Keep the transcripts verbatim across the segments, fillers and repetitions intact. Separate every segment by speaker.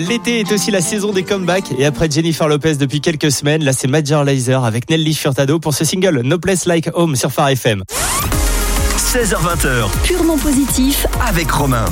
Speaker 1: L'été est aussi la saison des comebacks et après Jennifer Lopez depuis quelques semaines, là c'est Major Lazer avec Nelly Furtado pour ce single No Place Like Home sur Phare F M.
Speaker 2: seize heures vingt,
Speaker 3: purement positif
Speaker 2: avec Romain.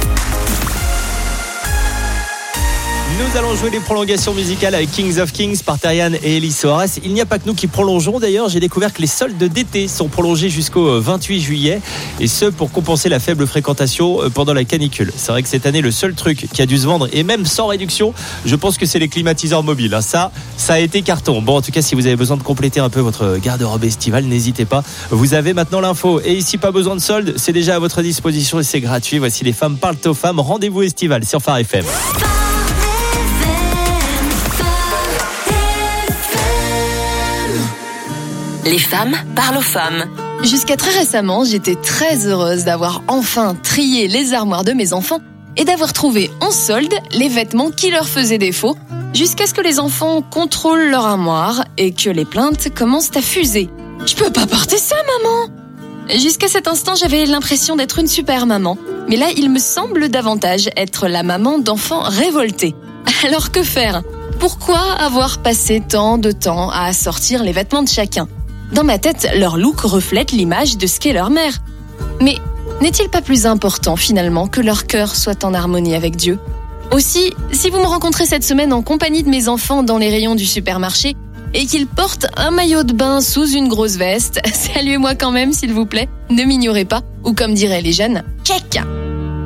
Speaker 1: Nous allons jouer les prolongations musicales avec Kings of Kings par Terrian et Elie Soares. Il n'y a pas que nous qui prolongeons d'ailleurs, j'ai découvert que les soldes d'été sont prolongés jusqu'au vingt-huit juillet et ce pour compenser la faible fréquentation pendant la canicule. C'est vrai que cette année le seul truc qui a dû se vendre et même sans réduction, je pense que c'est les climatiseurs mobiles. Ça, ça a été carton. Bon en tout cas si vous avez besoin de compléter un peu votre garde-robe estivale, n'hésitez pas. Vous avez maintenant l'info et ici pas besoin de soldes, c'est déjà à votre disposition et c'est gratuit. Voici Les Femmes parlent aux femmes, rendez-vous estival sur Phare F M.
Speaker 3: Les femmes parlent aux femmes. Jusqu'à très récemment, j'étais très heureuse d'avoir enfin trié les armoires de mes enfants et d'avoir trouvé en solde les vêtements qui leur faisaient défaut, jusqu'à ce que les enfants contrôlent leur armoire et que les plaintes commencent à fuser. Je peux pas porter ça, maman! Jusqu'à cet instant, j'avais l'impression d'être une super maman. Mais là, il me semble davantage être la maman d'enfants révoltés. Alors que faire? Pourquoi avoir passé tant de temps à assortir les vêtements de chacun? Dans ma tête, leur look reflète l'image de ce qu'est leur mère. Mais n'est-il pas plus important finalement que leur cœur soit en harmonie avec Dieu? Aussi, si vous me rencontrez cette semaine en compagnie de mes enfants dans les rayons du supermarché et qu'ils portent un maillot de bain sous une grosse veste, saluez-moi quand même s'il vous plaît, ne m'ignorez pas, ou comme diraient les jeunes, check.